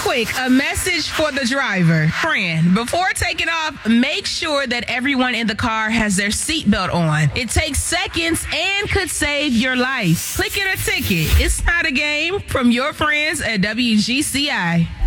quick, a message for the driver. Friend, before taking off, make sure that everyone in the car has their seatbelt on. It takes seconds and could save your life. Click it or ticket. It's not a game from your friends at WGCI.